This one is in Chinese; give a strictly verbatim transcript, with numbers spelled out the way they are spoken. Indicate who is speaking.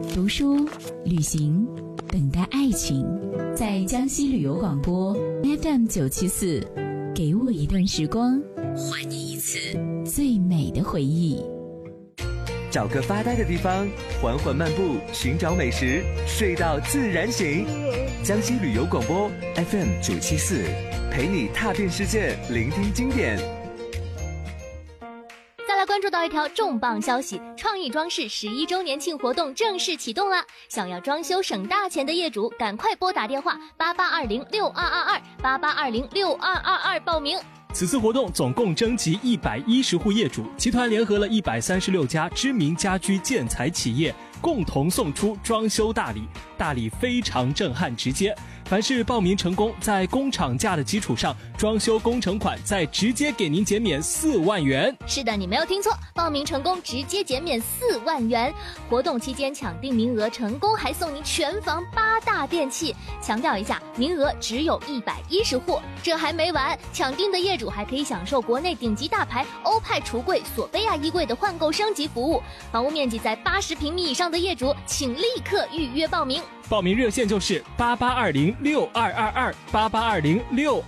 Speaker 1: 读书、旅行，等待爱情。在江西旅游广播 F M 九七四，给我一段时光，还你一次最美的回忆。
Speaker 2: 找个发呆的地方，缓缓漫步，寻找美食，睡到自然醒。江西旅游广播 F M 九七四，陪你踏遍世界，聆听经典。
Speaker 3: 再来关注到一条重磅消息，创意装饰十一周年庆活动正式启动啦！想要装修省大钱的业主，赶快拨打电话八八二零六二二二八八二零六二二二报名。
Speaker 4: 此次活动总共征集一百一十户业主，集团联合了一百三十六家知名家居建材企业，共同送出装修大礼，大礼非常震撼直接。凡是报名成功，在工厂价的基础上，装修工程款再直接给您减免四万元。
Speaker 3: 是的，你没有听错，报名成功直接减免四万元。活动期间抢定名额成功，还送您全房八大电器。强调一下，名额只有一百一十户，这还没完，抢定的业主还可以享受国内顶级大牌欧派橱柜、索菲亚衣柜的换购升级服务。房屋面积在八十平米以上的业主，请立刻预约报名。
Speaker 4: 报名热线就是八八二零六二二二八八二零六